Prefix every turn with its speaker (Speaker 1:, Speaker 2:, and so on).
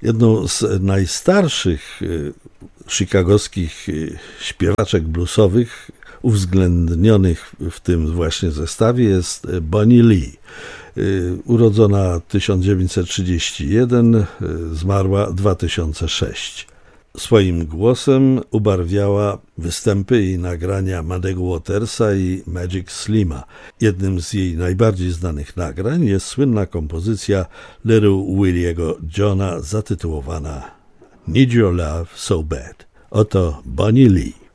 Speaker 1: Jedną z najstarszych chicagowskich śpiewaczek bluesowych uwzględnionych w tym właśnie zestawie jest Bonnie Lee. Urodzona 1931, zmarła 2006. Swoim głosem ubarwiała występy i nagrania Muddego Watersa i Magic Slima. Jednym z jej najbardziej znanych nagrań jest słynna kompozycja Little Williego Johna zatytułowana Need Your Love So Bad. Oto Bonnie Lee.